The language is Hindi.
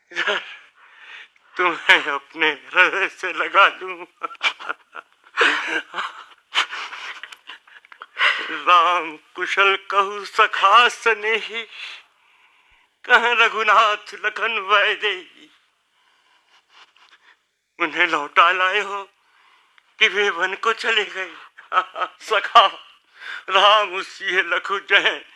इधर तुम्हें अपने हृदय से लगा लूं। राम कुशल कहूँ सखा स्नेही, कह रघुनाथ लखन वैदेही। उन्हें लौटा लाए हो कि वे वन को चले गए। सखा राम उसी लखु जय